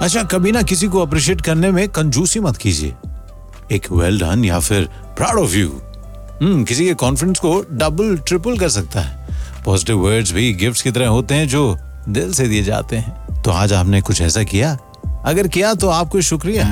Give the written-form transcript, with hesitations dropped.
अच्छा, कभी ना किसी को अप्रिशिएट करने में कंजूसी मत कीजिए। एक वेल डन या फिर प्राउड ऑफ यू किसी के कॉन्फिडेंस को डबल ट्रिपल कर सकता है। पॉजिटिव वर्ड्स भी गिफ्ट्स की तरह होते हैं जो दिल से दिए जाते हैं। तो आज आपने कुछ ऐसा किया? अगर किया तो आपको शुक्रिया।